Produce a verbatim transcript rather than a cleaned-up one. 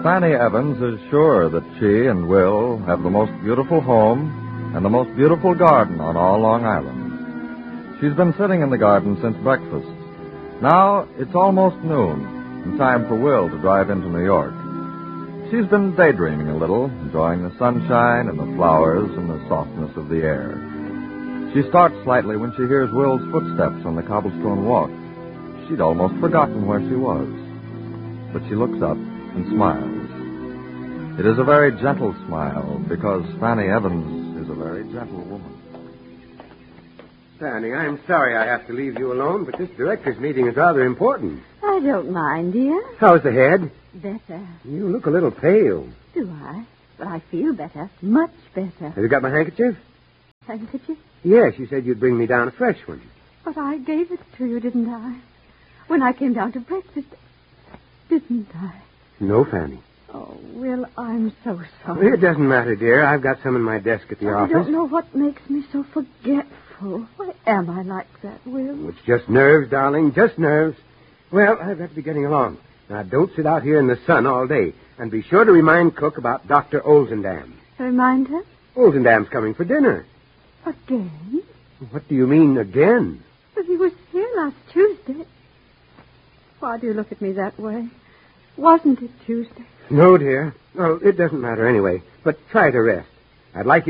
Fanny Evans is sure that she and Will have the most beautiful home and the most beautiful garden on all Long Island. She's been sitting in the garden since breakfast. Now it's almost noon and time for Will to drive into New York. She's been daydreaming a little, enjoying the sunshine and the flowers and the softness of the air. She starts slightly when she hears Will's footsteps on the cobblestone walk. She'd almost forgotten where she was. But she looks up and smiles. It is a very gentle smile, because Fanny Evans is a very gentle woman. Fanny, I'm sorry I have to leave you alone, but this director's meeting is rather important. I don't mind, dear. How's the head? Better. You look a little pale. Do I? But I feel better. Much better. Have you got my handkerchief? Handkerchief? Yes, you said you'd bring me down a fresh one. But I gave it to you, didn't I? When I came down to breakfast. Didn't I? No, Fanny. Oh, Will, I'm so sorry. It doesn't matter, dear. I've got some in my desk at the I office. I don't know what makes me so forgetful. Why am I like that, Will? It's just nerves, darling, just nerves. Well, I've got to be getting along. Now, don't sit out here in the sun all day. And be sure to remind Cook about Doctor Olzendam. Remind her? Olzendam's coming for dinner. Again? What do you mean, again? But he was here last Tuesday. Why do you look at me that way? Wasn't it Tuesday? No, dear. Well, it doesn't matter anyway. But try to rest. I'd like you